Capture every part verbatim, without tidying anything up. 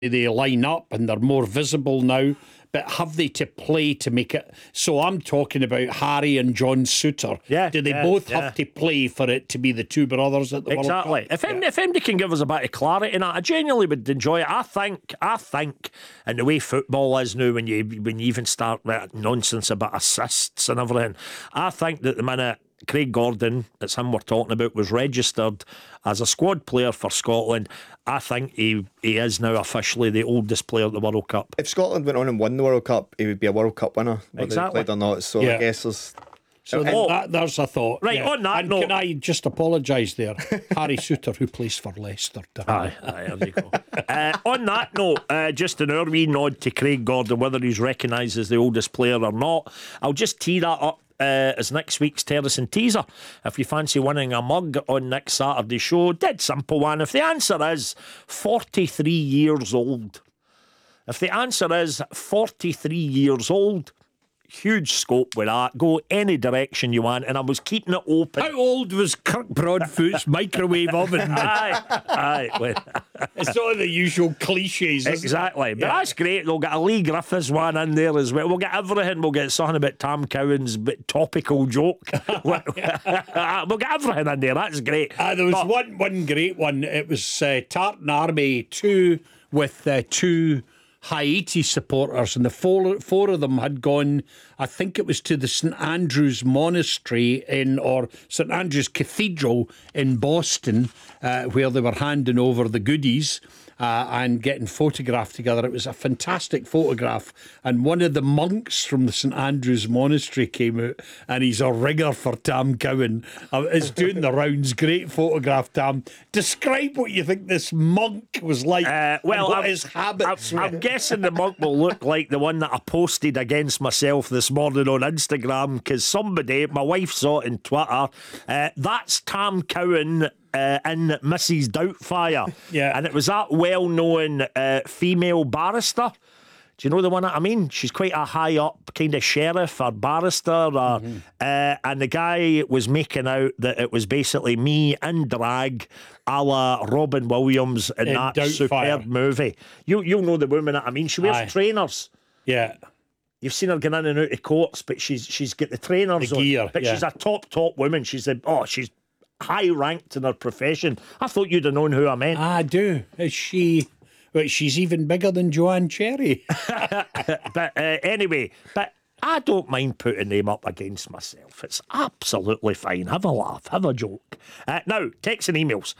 they line up and they're more visible now, but have they to play to make it? So I'm talking about Harry and John Souttar. Yeah, Do they yeah, both yeah. have to play for it to be the two brothers at the Exactly. World Cup? If, any, Yeah. if anybody can give us a bit of clarity in that, I genuinely would enjoy it. I think, I think, and the way football is now, when you when you even start with nonsense about assists and everything, I think that the minute Craig Gordon, it's him we're talking about, was registered as a squad player for Scotland, I think he he is now officially the oldest player at the World Cup. If Scotland went on and won the World Cup, he would be a World Cup winner, whether Exactly. he played or not. So Yeah. I guess there's. So and- then that, there's a thought. Right, on that and note- can I just apologise there? Harry Souttar, who plays for Leicester. Aye, aye, there you go. uh, on that note, uh, just an our wee nod to Craig Gordon, whether he's recognised as the oldest player or not. I'll just tee that up uh, as next week's Terrace and Teaser. If you fancy winning a mug on next Saturday's show, dead simple one. If the answer is forty-three years old, if the answer is forty-three years old, huge scope with that. Go any direction you want, and I was keeping it open. How old was Kirk Broadfoot's microwave oven? Aye, aye. Well, It's all the usual cliches, isn't it? exactly. But Yeah. that's great. They'll get a Lee Griffiths one in there as well. We'll get everything. We'll get something about Tam Cowan's bit topical joke. we'll get everything in there. That's great. Uh, there was But- one one great one. It was uh, Tartan Army two with uh, two Haiti supporters, and the four four of them had gone. I think it was to the St Andrew's Monastery in or St Andrew's Cathedral in Boston, uh, where they were handing over the goodies. Uh, and getting photographed together. It was a fantastic photograph. And one of the monks from the St Andrew's Monastery came out, and he's a ringer for Tam Cowan. Uh, it's doing the rounds. Great photograph, Tam. Describe what you think this monk was like. Uh, well, and what I'm, his habits I'm, were. I'm guessing the monk will look like the one that I posted against myself this morning on Instagram, because somebody, my wife saw it on Twitter. Uh, that's Tam Cowan uh, in Missus Doubtfire. Yeah. And it was that well-known uh, female barrister. Do you know the one that I mean? She's quite a high up kind of sheriff or barrister, or, Mm-hmm. uh, and the guy was making out that it was basically me in drag, a la Robin Williams in, In that Doubtfire. superb movie. You you'll know the woman that I mean. She wears Aye. trainers. Yeah. You've seen her going in and out of courts, but she's she's got the trainers The on. gear, But yeah. she's a top top woman. She's a oh she's high ranked in her profession. I thought you'd have known who I meant. I do. Is she... Well, she's even bigger than Joanne Cherry. But uh, anyway, but I don't mind putting them up against myself. It's absolutely fine. Have a laugh, have a joke. Uh, now, texts and emails.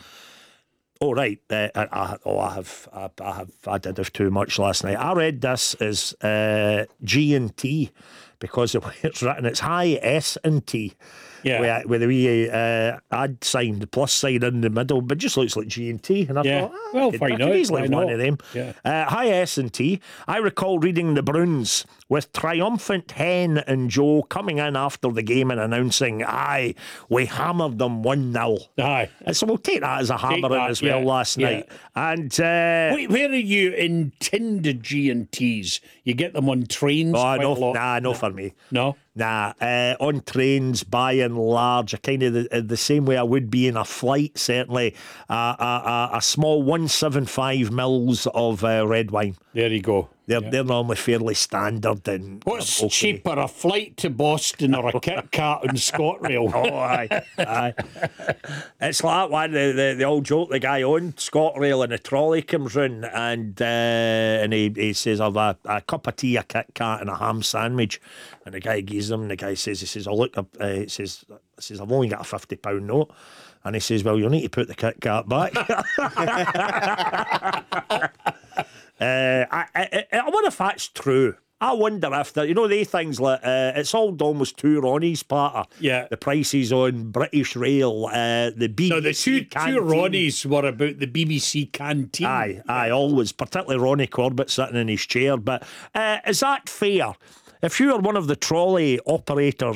Oh right, uh, I, I, oh I have, I, I have, I did have too much last night. I read this as uh, G and T because of the way it's written. It's high S and T. Yeah. With, with the wee uh, ad sign, the plus sign in the middle, but just looks like G and T. And I Yeah. thought, ah, Well, I could- fine I could out, easily why have one not? of them. Yeah. Uh, hi S and T. I recall reading the Bruins with triumphant Hen and Joe coming in after the game and announcing, aye, we hammered them one nil. Aye. And so we'll take that as a hammering that, as well yeah, last yeah. night. And uh, Wait, where are you in Tinder G and T's? You get them on trains oh, quite no, a lot? nah, no for me. No? Nah, uh, on trains, by and large, kind of the, the same way I would be in a flight, certainly. Uh, a, a, a small one seventy-five mils of uh, red wine. There you go. They're, Yeah. they're normally fairly standard. And What's okay. cheaper, a flight to Boston or a Kit Kat on ScotRail? Oh, aye, aye. It's like that one, the, the, the old joke, the guy on ScotRail and the trolley comes round and uh, and he, he says, I've a, a cup of tea, a Kit Kat and a ham sandwich. And the guy gives him, and the guy says, he says, oh look, uh, he says, he says, I've only got a fifty pound note. And he says, well, you'll need to put the Kit Kat back. Uh, I, I, I wonder if that's true. I wonder if there, you know, they things like uh, it's all almost two Ronnies patter. Yeah. The prices on British Rail, uh, the B B C. No, the two, canteen. two Ronnies were about the B B C canteen. Aye, aye, always, particularly Ronnie Corbett sitting in his chair. But uh, is that fair? If you are one of the trolley operators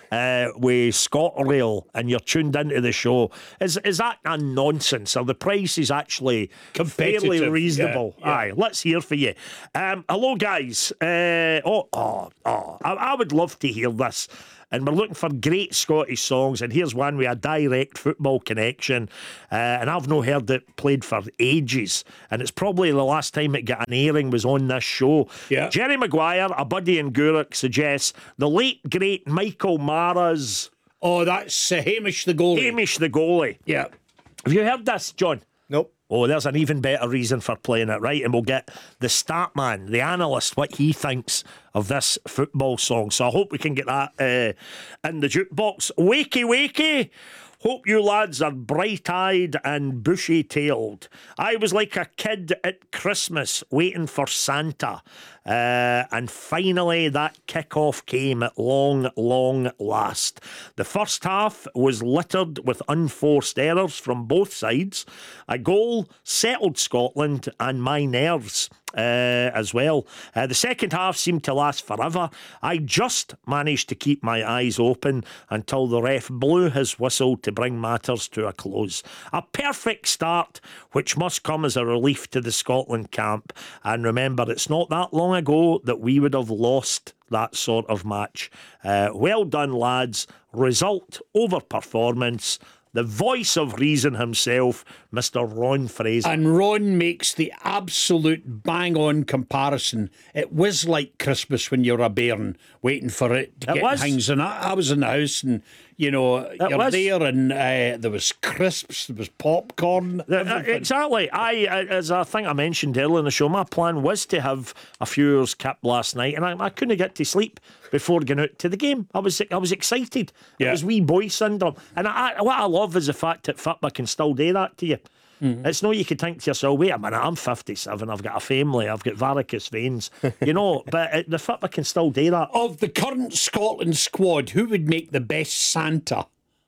uh, with ScotRail and you're tuned into the show. Is is that a nonsense? Or the price is actually fairly Competitive, reasonable? yeah, yeah. Aye, let's hear for you. Um, hello, guys. Uh, oh, oh, oh. I, I would love to hear this. And we're looking for great Scottish songs. And here's one with a direct football connection. Uh, and I've not heard it played for ages. And it's probably the last time it got an airing was on this show. Yeah. Jerry Maguire, a buddy in Gourock, suggests the late, great Michael Mara's Oh, that's uh, Hamish the goalie. Hamish the goalie. Yeah. Have you heard this, John? Nope. Oh, there's an even better reason for playing it, right? And we'll get the stat man, the analyst, what he thinks of this football song. So I hope we can get that uh, in the jukebox. Wakey, wakey. Hope you lads are bright-eyed and bushy-tailed. I was like a kid at Christmas waiting for Santa. Uh, and finally, that kick-off came at long, long last. The first half was littered with unforced errors from both sides. A goal settled Scotland and my nerves. Uh, as well. Uh, the second half seemed to last forever. I just managed to keep my eyes open until the ref blew his whistle to bring matters to a close. A perfect start, which must come as a relief to the Scotland camp. And remember, it's not that long ago that we would have lost that sort of match. Uh, well done, lads. Result over performance. The voice of reason himself, Mister Ron Fraser. And Ron makes the absolute bang-on comparison. It was like Christmas when you're a bairn waiting for it to It get was. things. And I, I was in the house and, you know, you're was. there and uh, there was crisps, there was popcorn. Uh, everything. exactly. I, uh, as I think I mentioned earlier in the show, my plan was to have a Feuer's Cup last night, and I, I couldn't get to sleep before going out to the game. I was I was excited. Yeah. It was wee boy syndrome, and I, I, what I love is the fact that football can still do that to you. Mm-hmm. It's no you can think to yourself, wait a minute, I'm fifty-seven, I've got a family, I've got varicose veins, you know, but it, the football can still do that. Of the current Scotland squad, who would make the best Santa?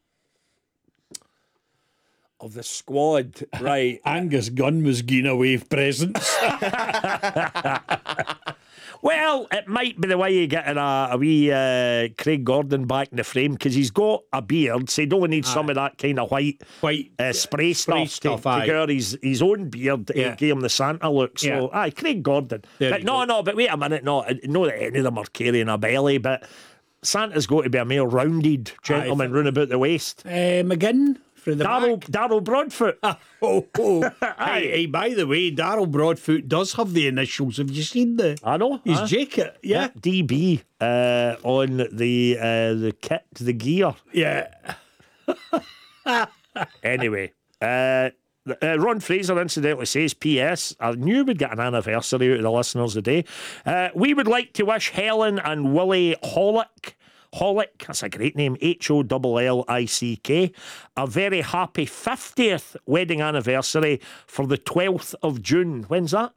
Of the squad, right? Angus Gunn was giving away presents. Well, it might be the way you get a, a wee uh, Craig Gordon back in the frame because he's got a beard, so you don't need some of that kind of white, White uh, spray, spray stuff, stuff, to, aye. to go out his, his own beard. Yeah. He gave him the Santa look. So, Yeah. aye, Craig Gordon. There But you no, go. no, but wait a minute. No, I know that any of them are carrying a belly, but Santa's got to be a more rounded gentleman round about the waist. uh, McGinn for the Darryl back. Darryl Broadfoot. Oh, oh. Aye. hey, hey, by the way, Darryl Broadfoot does have the initials. Have you seen the? I know. His aye. jacket. Yeah. D B uh, on the uh, the kit, the gear. Yeah. Anyway, uh, uh, Ron Fraser incidentally says, P S I knew we'd get an anniversary out of the listeners today. Uh, we would like to wish Helen and Willie Hollick, Hollick, that's a great name, H O L L I C K, a very happy fiftieth wedding anniversary for the twelfth of June. When's that?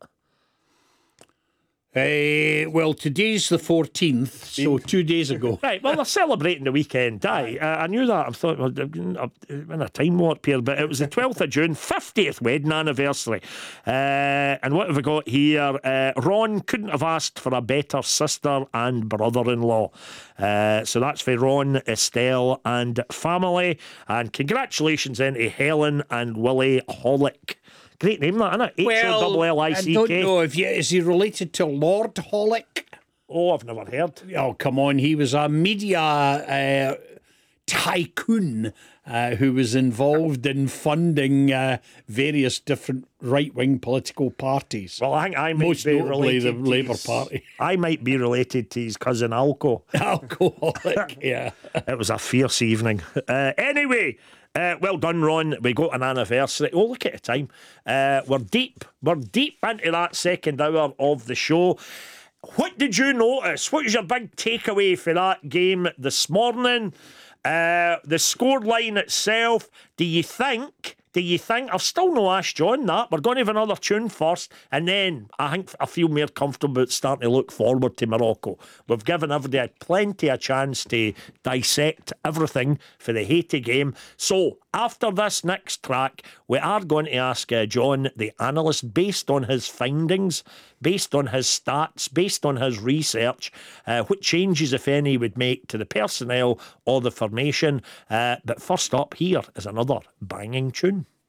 Uh, well, today's the fourteenth, so two days ago. Right, well, they're celebrating the weekend. Aye, uh, I knew that. I thought, well, I'm in a time warp here, but it was the twelfth of June, fiftieth wedding anniversary. Uh, and what have we got here? Uh, Ron couldn't have asked for a better sister and brother-in-law. Uh, so that's for Ron, Estelle, and family. And congratulations then to Helen and Willie Hollick. Great name, that, isn't it? H O L L I I C don't K. know if you, is he related to Lord Hollick? Oh, I've never heard. Oh, come on. He was a media uh, tycoon uh, who was involved in funding uh, various different right-wing political parties. Well, I think I might Most be notably related the to Labour his- Party. I might be related to his cousin Alco. Alcoholic, yeah. It was a fierce evening. Uh, anyway, uh, well done, Ron. We got an anniversary. Oh, look at the time. Uh, we're deep. We're deep into that second hour of the show. What did you notice? What was your big takeaway for that game this morning? Uh, the scoreline itself. Do you think? Do you think? I've still no asked John that. We're going to have another tune first, and then I think I feel more comfortable about starting to look forward to Morocco. We've given everybody plenty of chance to dissect everything for the Haiti game. So After this next track, we are going to ask uh, John, the analyst, based on his findings, based on his stats, based on his research, uh, what changes, if any, would make to the personnel or the formation. Uh, but first up, here is another banging tune.